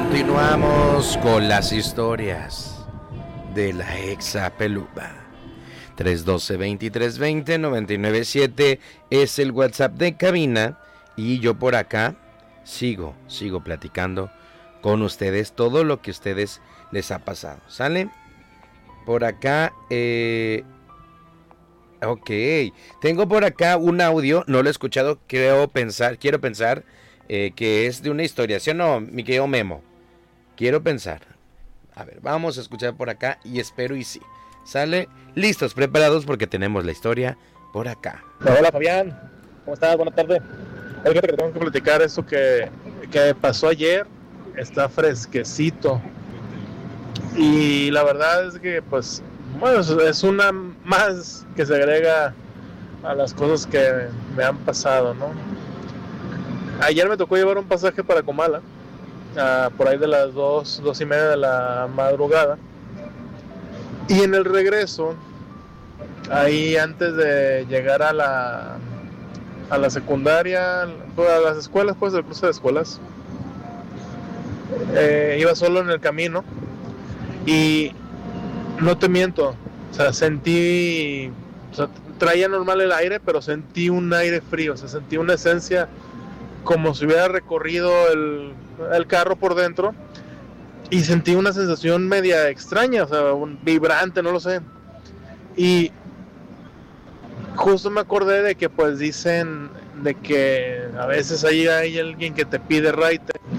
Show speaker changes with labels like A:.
A: Continuamos con las historias de la Exapelupa. 312-2320-997 es el WhatsApp de cabina y yo por acá sigo platicando con ustedes todo lo que a ustedes les ha pasado. ¿Sale? Por acá, ok, tengo por acá un audio, no lo he escuchado, quiero pensar que es de una historia, ¿sí o no, mi querido Memo? Quiero pensar. A ver, vamos a escuchar por acá y espero y sí. ¿Sale? Listos, preparados porque tenemos la historia por acá.
B: Hola Fabián, ¿cómo estás? Buenas tardes. Fíjate que tengo que platicar esto que pasó ayer. Está fresquecito. Y la verdad es que, pues, bueno, es una más que se agrega a las cosas que me han pasado, ¿no? Ayer me tocó llevar un pasaje para Comala, por ahí de las 2:30 de la madrugada. Y en el regreso, ahí antes de llegar a la secundaria, a las escuelas, pues el cruce de escuelas, iba solo en el camino y no te miento, o sea, traía normal el aire, pero sentí un aire frío, o sea, sentí una esencia como si hubiera recorrido el carro por dentro y sentí una sensación media extraña, o sea, un vibrante, no lo sé. Y justo me acordé de que pues dicen de que a veces ahí hay alguien que te pide raite